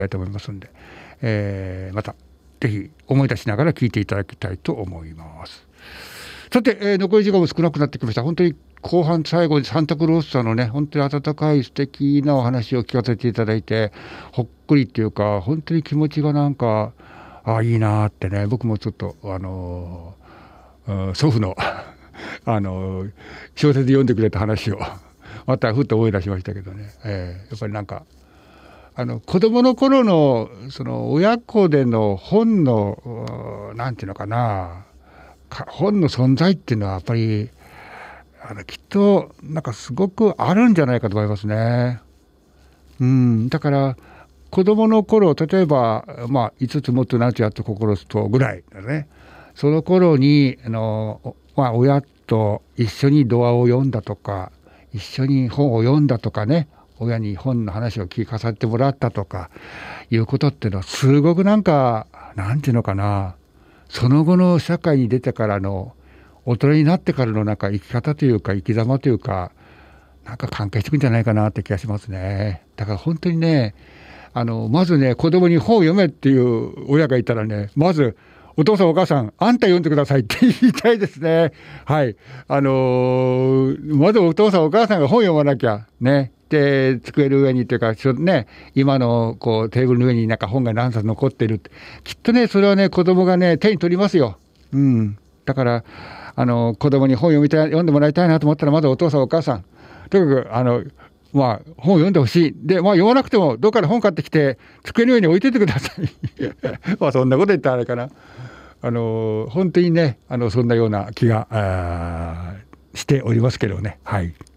たいと思いますんで、またぜひ思い出しながら聞いていただきたいと思います。さて、残り時間も少なくなってきました。本当に後半最後にサンタクロースさんのね、本当に温かい素敵なお話を聞かせていただいて、ほっくりっていうか、本当に気持ちがなんか、いいなってね、僕もちょっと、祖父の小説読んでくれた話を、またふっと思い出しましたけどね、やっぱりなんか、子供の頃の、その親子での本の、なんていうのかな、本の存在っていうのはやっぱり、きっと、なんかすごくあるんじゃないかと思いますね。だから、子供の頃、例えば、5つもっと夏やっと心とぐらいだね。その頃に、親と一緒に童話を読んだとか、一緒に本を読んだとかね、親に本の話を聞かせてもらったとか、いうことっていうのは、すごくなんか、なんていうのかな、その後の社会に出てからの、大人になってからのなんか生き方というか、生き様というか、なんか関係してくるんじゃないかなって気がしますね。だから本当にね、まずね、子供に本を読めっていう親がいたらね、まず、お父さんお母さん、あんた読んでくださいって言いたいですね。はい。まずお父さんお母さんが本読まなきゃ、ね。で、机の上にというか、ね、今のこうテーブルの上になんか本が何冊残ってるって。きっとね、それはね、子供がね、手に取りますよ。だから、子供に本読んでもらいたいなと思ったら、まずお父さんお母さん、とにかく、本を読んでほしい。で、読まなくても、どっかで本買ってきて、机の上に置いててください。そんなこと言ったらあれかな。本当にね、そんなような気がしておりますけどね。はい。